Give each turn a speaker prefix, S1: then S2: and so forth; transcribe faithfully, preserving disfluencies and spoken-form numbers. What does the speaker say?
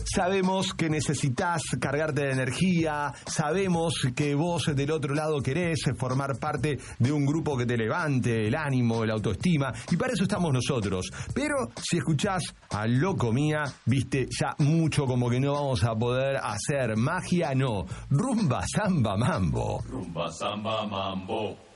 S1: sabemos que necesitas cargarte de energía, sabemos que vos del otro lado querés formar parte de un grupo que te levante el ánimo, la autoestima, y para eso estamos nosotros. Pero si escuchás a Loco Mía, viste ya mucho como que no vamos a poder hacer magia, no. Rumba, samba, mambo.
S2: Rumba, samba, mambo.